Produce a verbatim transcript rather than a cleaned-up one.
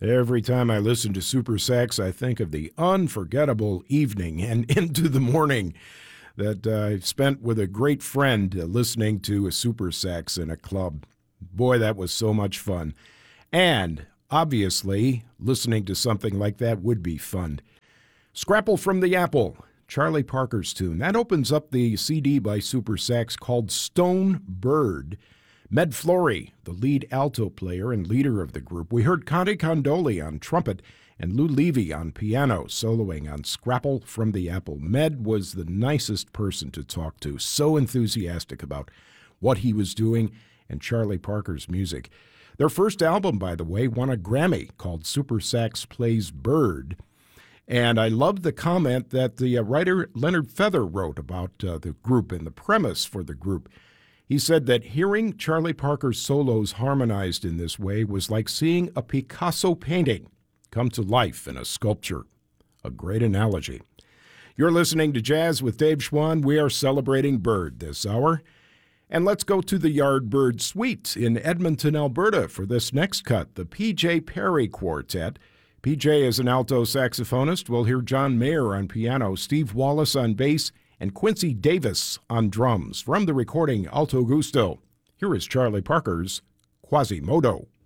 Every time I listen to Super Sax, I think of the unforgettable evening and into the morning that uh, I spent with a great friend uh, listening to a Super Sax in a club. Boy, that was so much fun. And obviously, listening to something like that would be fun. Scrapple from the Apple, Charlie Parker's tune. That opens up the C D by Super Sax called Stone Bird. Med Flory, the lead alto player and leader of the group. We heard Conte Condoli on trumpet and Lou Levy on piano, soloing on Scrapple from the Apple. Med was the nicest person to talk to, so enthusiastic about what he was doing and Charlie Parker's music. Their first album, by the way, won a Grammy called Super Sax Plays Bird. And I loved the comment that the uh, writer Leonard Feather wrote about uh, the group and the premise for the group. He said that hearing Charlie Parker's solos harmonized in this way was like seeing a Picasso painting come to life in a sculpture. A great analogy. You're listening to Jazz with Dave Schwann. We are celebrating Bird this hour. And let's go to the Yardbird Suite in Edmonton, Alberta for this next cut, the P J Perry Quartet. P J is an alto saxophonist. We'll hear John Mayer on piano, Steve Wallace on bass, and Quincy Davis on drums. From the recording Alto Gusto, here is Charlie Parker's Quasimodo.